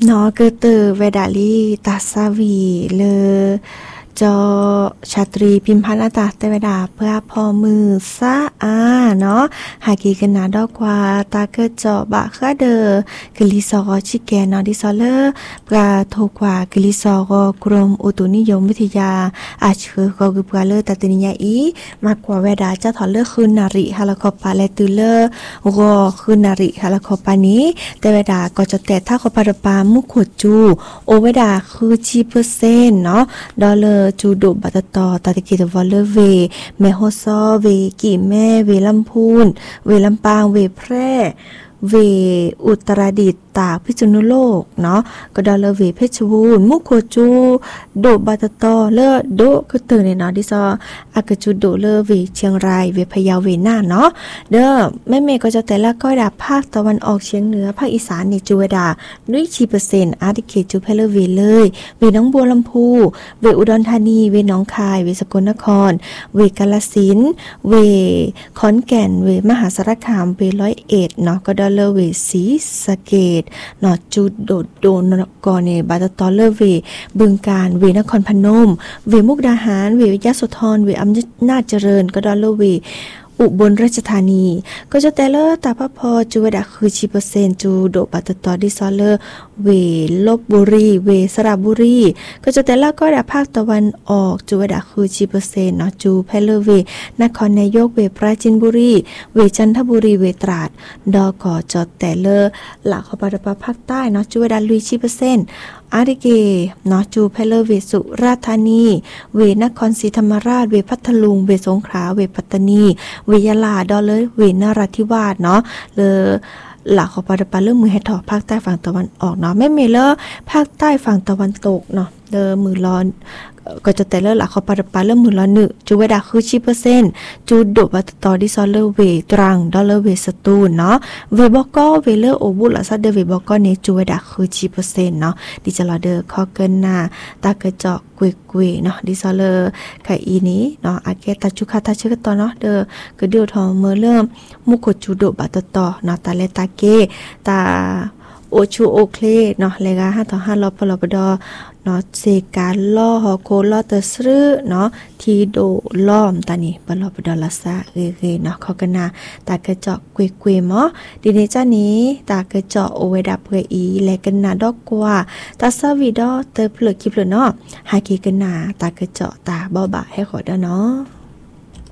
nó cơ từ về đại lý ta sa vì lơ choชาตรีพิมพันธ์อาตาเตวดาเพื่อพอมือซะเนาะหากีกันนาดอกกว่าตาเกิดเจาะบะค่ะเดอกลิซอชิแกนอดิซอเลอร์ปราโทกว่ากลิซอกรมอุตุนิยมวิทยาอาชคือก็คือปราเลอร์ตัตนิยาอีมากกว่าเวดาจะถอเลอร์คืนนาริฮาลาคอปาและตุเลอร์รอคืนนาริฮาลาคอปานี้แต่เวดาก็จะแต่ถ้าคอปาปามุขวดจูโอเวดาคือ10%เนาะดอลเลอร์จูโดบัตตอตาตะกิตวอลเลเวแมโฮซอเวกี่แม่เวลำพูนเวลำปางเวแพร่เวอุตรดิตถ์ตากพิษณุโลกเนาะก็ดอลเลเวเพชรบูรณ์มุโคจูโดบัตตอเลอโดคือตื่นเนี่ยเนาะดิซออากจูโดเลเวเชียงรายเวพะเยาเวน่านเนาะเด้อแม่เมก็จะแต่ละก้อยดาภาคตะวันออกเฉียงเหนือภาคอีสานนี่จูเวดาด้วย10%อาร์ติเกจูเพลเวเลยเวน้องบัวลำพูเวอุดรธานีเวหนองคายเวสกลนครเวกาฬสินธุ์เวขอนแก่นเวมหาสารคามเว101เนาะก็ดอลเลเวศรีสะเกษเนาะจูโดดโดนกอเนบาตตอเลเวบึงกาฬเวนครพนมเวมุกดาหารเวยโสธรเวอำนาจเจริญก็ดอลเลเวอุบลราชธานีก็จะแต่เลอตาพะพอจูเวดาคือ10%จูโดบัตตอดิซอเลอร์เวลบบุรีเวสระบุรีก็จะแต่ละก็ดาภาคตะวันออกจูเวดาคือ10%เนาะจูเพลเวนครนายกเวปราจีนบุรีเวจันทบุรีเวตราดดอก็จะแต่เลอหลักของภาคใต้เนาะจูเวดาลุย10%อาริเกเนาะจูเพลเวสุราษฎร์ธานีเวนครศรีธรรมราชเวพัทลุงเวสงขลาเวปัตตานีเวยะลาดอเลยเวนราธิวาสเนาะหลักของปาเริ่มมือให้ถอภาคใต้ฝั่งตะวันออกเนาะไม่มีเลอภาคใต้ฝั่งตะวันตกเนาะมือร้อนก็จะแต่เลอหลักของปาเริ่มมือร้อน1จูเวดาคือ10%จูโดบัตตอดิซอเลเวตรังดอลเลเวสตูลเนาะเวบอกอเวเลโอบุลซัดเดเวบอกอเนจูเวดาคือ10%เนาะดิจะรอข้อเกินหน้าตากระจอกกุยเนาะดิซอเลไข่อีนี้เนาะอาเกตาจุคาตาชื่อตอเนาะก็เดือดทอเมื่อเริ่มมุโคจูโดบัตตอเนาะตาเลตาเกตาโอชูโอเคเนาะเลกา5/5รอปลปดเนาะเซการล่อฮอโคล่อเตซื้อเนาะทีโดล้อมตานี่ปลปดลาซาเนาะเขากันนาตากระเจาะกุยหมอดีนี้จ้านี้ตากระเจาะโอเวดาเพื่ออีแลกันนาดอกกว่าตาซาวิดอเตอเปลือกคิบเลยเนาะหากีกันนาตากระเจาะตาบ่บ่าให้ขอเด้อเนาะ